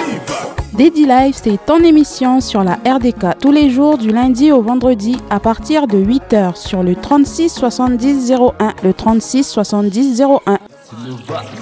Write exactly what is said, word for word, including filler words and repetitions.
Daddy Life, c'est ton émission sur la R D K tous les jours du lundi au vendredi à partir de huit heures sur le trente-six soixante-dix zéro un, le trente-six soixante-dix zéro un.